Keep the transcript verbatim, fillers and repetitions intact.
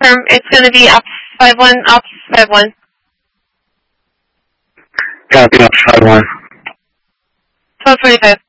confirm it's going to be Ops five one, Ops five one. Copy, Ops five one. twelve twenty-five.